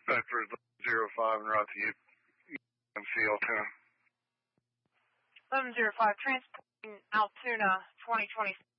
for 05 and route to UMC Altoona. 1105, transporting Altoona 2026.